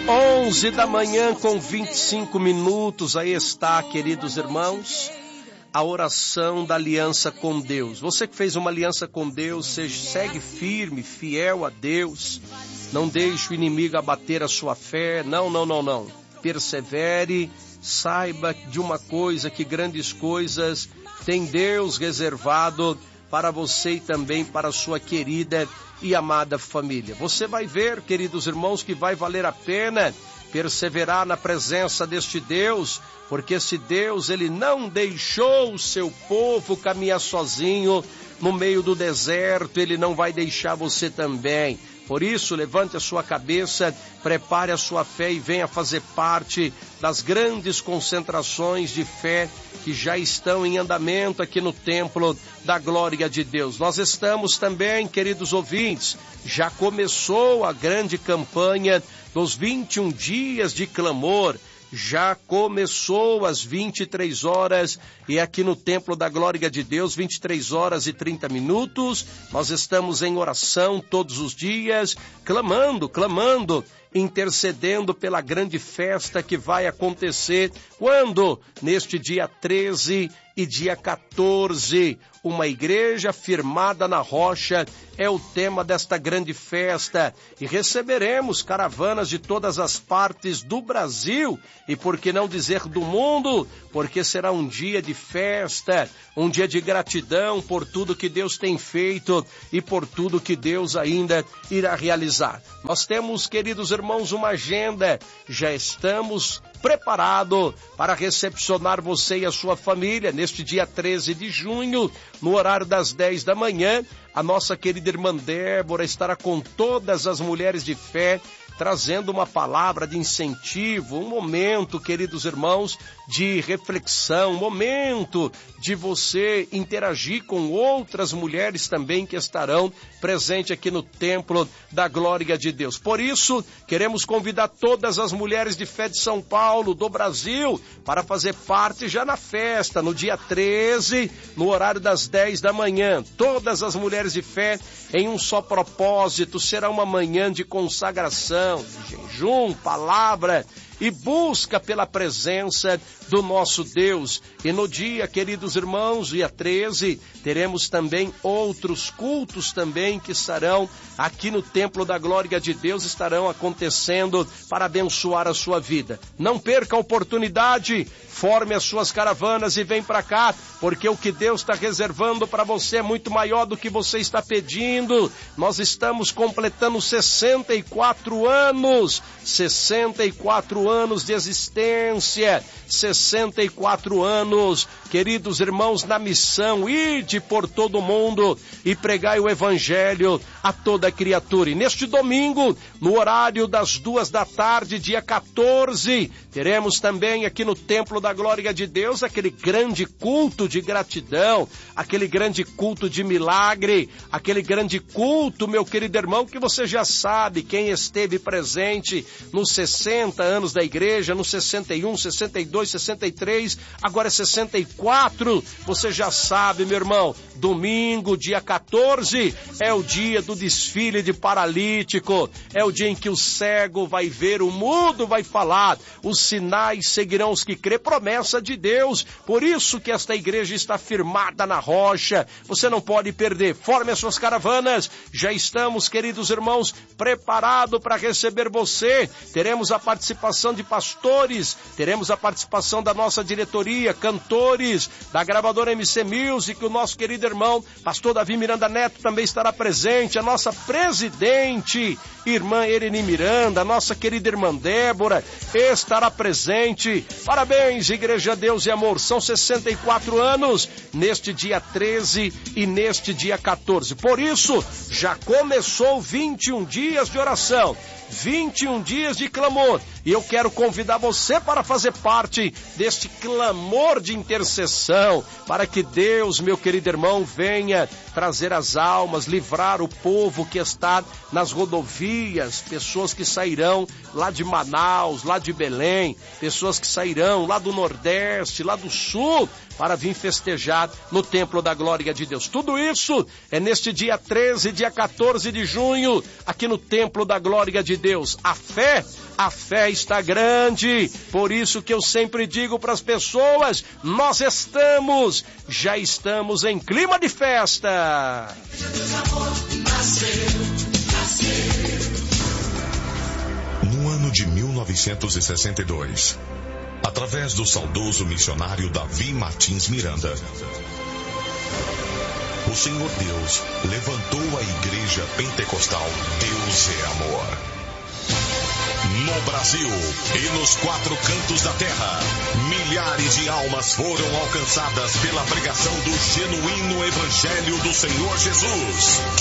11 da manhã com 25 minutos, aí está, queridos irmãos, a oração da aliança com Deus. Você que fez uma aliança com Deus, segue firme, fiel a Deus, não deixe o inimigo abater a sua fé, não. Persevere, saiba de uma coisa, que grandes coisas tem Deus reservado para você e também para a sua querida e amada família. Você vai ver, queridos irmãos, que vai valer a pena perseverar na presença deste Deus, porque esse Deus, ele não deixou o seu povo caminhar sozinho no meio do deserto, ele não vai deixar você também. Por isso, levante a sua cabeça, prepare a sua fé e venha fazer parte das grandes concentrações de fé que já estão em andamento aqui no Templo da Glória de Deus. Nós estamos também, queridos ouvintes, já começou a grande campanha dos 21 dias de clamor. Já começou às 23 horas e aqui no Templo da Glória de Deus, 23 horas e 30 minutos, nós estamos em oração todos os dias, clamando, intercedendo pela grande festa que vai acontecer quando? Neste dia 13 e dia 14, uma igreja firmada na rocha é o tema desta grande festa e receberemos caravanas de todas as partes do Brasil e por que não dizer do mundo, porque será um dia de festa, um dia de gratidão por tudo que Deus tem feito e por tudo que Deus ainda irá realizar. Nós temos, queridos irmãos, uma agenda, já estamos preparados para recepcionar você e a sua família neste dia 13 de junho, no horário das 10 da manhã. A nossa querida irmã Débora estará com todas as mulheres de fé, trazendo uma palavra de incentivo, um momento, queridos irmãos, de reflexão, um momento de você interagir com outras mulheres também que estarão presentes aqui no Templo da Glória de Deus. Por isso, queremos convidar todas as mulheres de fé de São Paulo, do Brasil, para fazer parte já na festa, no dia 13, no horário das 10 da manhã. Todas as mulheres de fé em um só propósito, será uma manhã de consagração, de jejum, palavra e busca pela presença do nosso Deus. E no dia, queridos irmãos, dia 13, teremos também outros cultos também que estarão aqui no Templo da Glória de Deus, estarão acontecendo para abençoar a sua vida. Não perca a oportunidade, forme as suas caravanas e vem para cá, porque o que Deus está reservando para você é muito maior do que você está pedindo. Nós estamos completando 64 anos de existência, 64 anos, queridos irmãos, na missão, ide por todo o mundo e pregai o evangelho a toda criatura. E neste domingo, no horário das 2 da tarde, dia 14, teremos também aqui no Templo da Glória de Deus aquele grande culto de gratidão, aquele grande culto de milagre, aquele grande culto, meu querido irmão, que você já sabe, quem esteve presente nos 60 anos da igreja, nos 61, 62, 63, agora é 64, você já sabe, meu irmão, domingo, dia 14, é o dia do desfile de paralítico, é o dia em que o cego vai ver, o mudo vai falar, os sinais seguirão os que crê, promessa de Deus, por isso que esta igreja está firmada na rocha, você não pode perder, forme as suas caravanas, já estamos, queridos irmãos, preparados para receber você, teremos a participação de pastores, teremos a participação da nossa diretoria, cantores, da gravadora MC Music, o nosso querido irmão, pastor Davi Miranda Neto também estará presente, a nossa presidente, irmã Ereni Miranda, a nossa querida irmã Débora, estará presente. Parabéns, Igreja Deus e Amor, são 64 anos neste dia 13 e neste dia 14. Por isso, já começou 21 dias de oração, 21 dias de clamor, e eu quero convidar você para fazer parte deste clamor de intercessão, para que Deus, meu querido irmão, venha trazer as almas, livrar o povo que está nas rodovias, pessoas que sairão lá de Manaus, lá de Belém, pessoas que sairão lá do Nordeste, lá do Sul, para vir festejar no Templo da Glória de Deus. Tudo isso é neste dia 13, dia 14 de junho, aqui no Templo da Glória de Deus. A fé está grande, por isso que eu sempre digo para as pessoas, nós já estamos em clima de festa. No ano de 1962, através do saudoso missionário Davi Martins Miranda, o Senhor Deus levantou a Igreja Pentecostal Deus é Amor. No Brasil e nos 4 cantos da terra, milhares de almas foram alcançadas pela pregação do genuíno Evangelho do Senhor Jesus.